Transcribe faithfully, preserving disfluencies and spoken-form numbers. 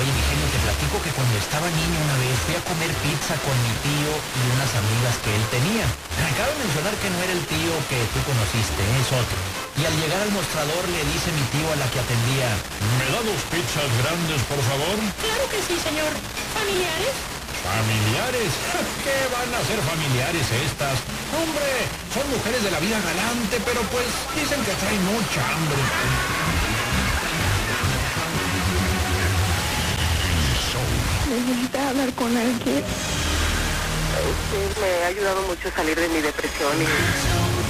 Oye, mi genio, te platico que cuando estaba niño una vez fui a comer pizza con mi tío y unas amigas que él tenía. Acabo de mencionar que no era el tío que tú conociste, es otro. Y al llegar al mostrador le dice mi tío a la que atendía: ¿me da dos pizzas grandes, por favor? Claro que sí, señor. ¿Familiares? ¿Familiares? ¿Qué van a ser familiares estas? Hombre, son mujeres de la vida galante, pero pues dicen que traen mucha hambre. Necesita hablar con alguien. Usted me ha ayudado mucho a salir de mi depresión y